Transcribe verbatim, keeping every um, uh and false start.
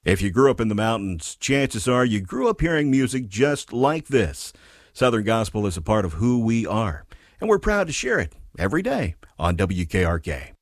If you grew up in the mountains, chances are you grew up hearing music just like this. Southern Gospel is a part of who we are, and we're proud to share it every day on W K R K.